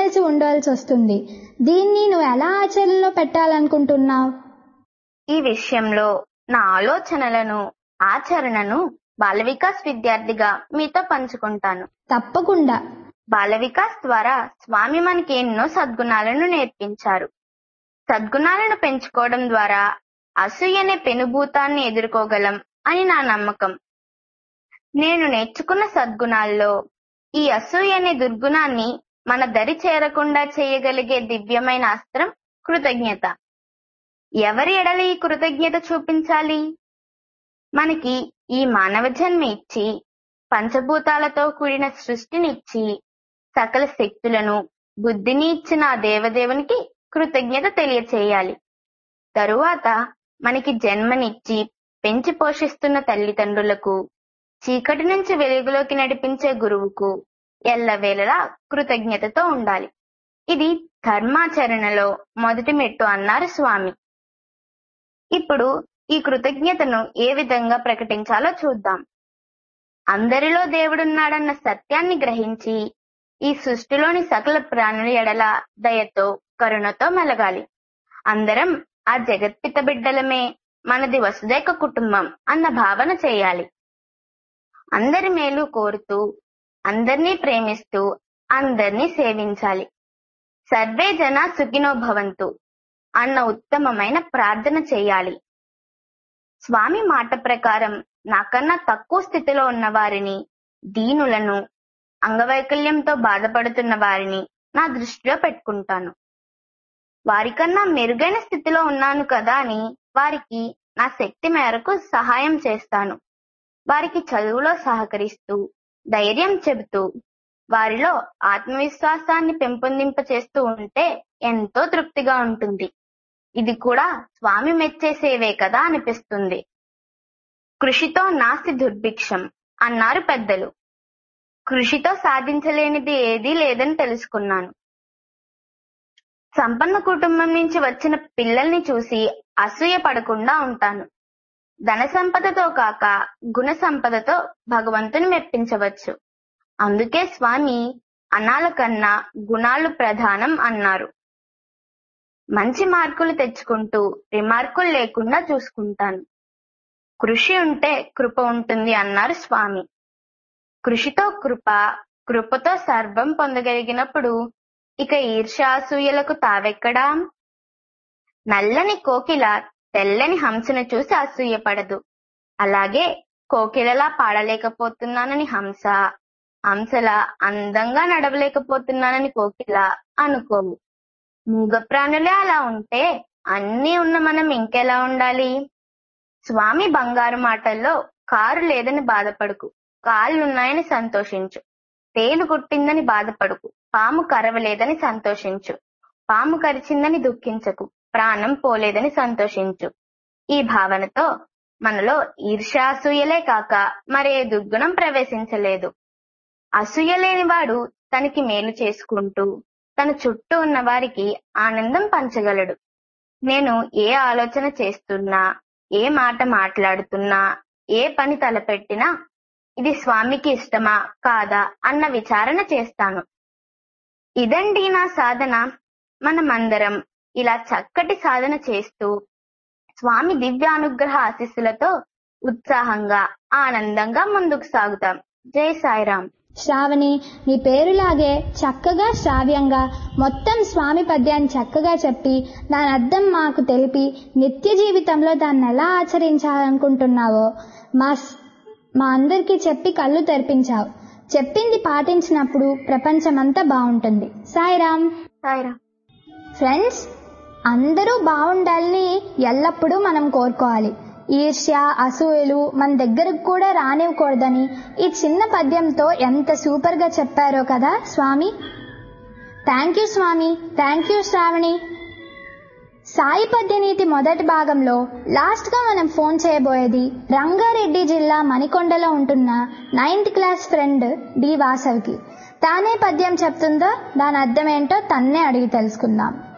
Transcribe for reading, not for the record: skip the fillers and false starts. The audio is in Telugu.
కలిసి ఉండాల్సి వస్తుంది. దీన్ని నువ్వు ఎలా ఆచరణలో పెట్టాలనుకుంటున్నావు? ఈ విషయంలో నా ఆలోచనలను, ఆచరణను బాల వికాస్ విద్యార్థిగా మీతో పంచుకుంటాను. తప్పకుండా. బాల వికాస్ ద్వారా స్వామి మనకి ఎన్నో సద్గుణాలను నేర్పించారు. సద్గుణాలను పెంచుకోవడం ద్వారా అసూయ అనే పెనుభూతాన్ని ఎదుర్కోగలం అని నా నమ్మకం. నేను నేర్చుకున్న సద్గుణాల్లో ఈ అసూయ అనే దుర్గుణాన్ని మన దరి చేరకుండా చేయగలిగే దివ్యమైన అస్త్రం కృతజ్ఞత. ఎవరి ఎడల ఈ కృతజ్ఞత చూపించాలి? మనకి ఈ మానవ జన్మ ఇచ్చి, పంచభూతాలతో కూడిన సృష్టినిచ్చి, సకల శక్తులను, బుద్ధిని ఇచ్చిన ఆ దేవదేవునికి కృతజ్ఞత తెలియచేయాలి. తరువాత మనకి జన్మనిచ్చి పెంచి పోషిస్తున్న తల్లిదండ్రులకు, చీకటి నుంచి వెలుగులోకి నడిపించే గురువుకు ఎల్లవేళలా కృతజ్ఞతతో ఉండాలి. ఇది ధర్మాచరణలో మొదటి మెట్టు అన్నారు స్వామి. ఇప్పుడు ఈ కృతజ్ఞతను ఏ విధంగా ప్రకటించాలో చూద్దాం. అందరిలో దేవుడున్నాడన్న సత్యాన్ని గ్రహించి ఈ సృష్టిలోని సకల ప్రాణుల ఎడల దయతో, కరుణతో మెలగాలి. అందరం ఆ జగత్పిత బిడ్డలమే, మనది వసుదైక కుటుంబం అన్న భావన చేయాలి. అందరి మేలు కోరుతూ, అందరినీ ప్రేమిస్తూ, అందరినీ సేవించాలి. సర్వే జన సుఖినో భవంతు అన్న ఉత్తమమైన ప్రార్థన చేయాలి. స్వామి మాట ప్రకారం నాకన్నా తక్కువ స్థితిలో ఉన్న వారిని, దీనులను, అంగవైకల్యంతో బాధపడుతున్న వారిని నా దృష్టిలో పెట్టుకుంటాను. వారికన్నా మెరుగైన స్థితిలో ఉన్నాను కదా అని వారికి నా శక్తి మేరకు సహాయం చేస్తాను. వారికి చదువులో సహకరిస్తూ, ధైర్యం చెబుతూ, వారిలో ఆత్మవిశ్వాసాన్ని పెంపొందింప చేస్తూ ఉంటే ఎంతో తృప్తిగా ఉంటుంది. ఇది కూడా స్వామి మెచ్చే సేవే కదా అనిపిస్తుంది. కృషితో నాస్తి దుర్భిక్షం అన్నారు పెద్దలు. కృషితో సాధించలేనిది ఏదీ లేదని తెలుసుకున్నాను. సంపన్న కుటుంబం నుంచి వచ్చిన పిల్లల్ని చూసి అసూయ పడకుండా ఉంటాను. ధన సంపదతో కాక గుణ సంపదతో భగవంతుని మెప్పించవచ్చు. అందుకే స్వామి అనాల కన్నా గుణాలు ప్రధానం అన్నారు. మంచి మార్కులు తెచ్చుకుంటూ రిమార్కులు లేకుండా చూసుకుంటాను. కృషి ఉంటే కృప ఉంటుంది అన్నారు స్వామి. కృషితో కృప, కృపతో సర్వం పొందగలిగినప్పుడు ఇక ఈర్ష్యాసూయలకు తావెక్కడా? నల్లని కోకిల తెల్లని హంసను చూసి అసూయపడదు. అలాగే కోకిలలా పాడలేకపోతున్నానని హంస, హంసలా అందంగా నడవలేకపోతున్నానని కోకిల అనుకోవు. మూగ ప్రాణులే అలా ఉంటే అన్నీ ఉన్న మనం ఇంకెలా ఉండాలి? స్వామి బంగారు మాటల్లో కారు లేదని బాధపడుకు, కాళ్ళున్నాయని సంతోషించు. తేలు కుట్టిందని బాధపడుకు, పాము కరవలేదని సంతోషించు. పాము కరిచిందని దుఃఖించకు, ప్రాణం పోలేదని సంతోషించు. ఈ భావనతో మనలో ఈర్ష్యాసూయలే కాక మరే దుర్గుణం ప్రవేశించలేదు. అసూయ లేనివాడు తనకి మేలు చేసుకుంటూ తన చుట్టూ ఉన్న వారికి ఆనందం పంచగలడు. నేను ఏ ఆలోచన చేస్తున్నా, ఏ మాట మాట్లాడుతున్నా, ఏ పని తలపెట్టినా ఇది స్వామికి ఇష్టమా కాదా అన్న విచారణ చేస్తాను. ఇదండి నా సాధన. మనమందరం ఇలా చక్కటి సాధన చేస్తూ స్వామి దివ్యానుగ్రహ ఆశీస్సులతో ఉత్సాహంగా, ఆనందంగా ముందుకు సాగుతాం. జై సాయిరాం. శ్రావణి, నీ పేరులాగే చక్కగా శ్రావ్యంగా మొత్తం స్వామి పద్యాన్ని చక్కగా చెప్పి దాని అర్థం మాకు తెలిపి నిత్య జీవితంలో దాన్ని ఎలా ఆచరించాలనుకుంటున్నావో మా అందరికీ చెప్పి కళ్ళు తెరిపించావు. చెప్పింది పాటించినప్పుడు ప్రపంచమంతా బాగుంటుంది. సాయిరాం. సాయిరాం. ఫ్రెండ్స్, అందరూ బాగుండాలని ఎల్లప్పుడూ మనం కోరుకోవాలి. ఈర్ష్య, అసూయలు మన దగ్గరకు కూడా రానివ్వకూడదని ఈ చిన్న పద్యంతో ఎంత సూపర్గా చెప్పారో కదా స్వామి. Thank you Swamy. Thank you Shravani. Sai పద్యనీతి మొదటి భాగంలో లాస్ట్గా మనం ఫోన్ చేయబోయేది రంగారెడ్డి జిల్లా మణికొండలో ఉంటున్న 9th క్లాస్ ఫ్రెండ్ డి వాసవికి. తానే పద్యం చెప్తుందో దాని అర్థం ఏంటో తన్నే అడిగి తెలుసుకుందాం.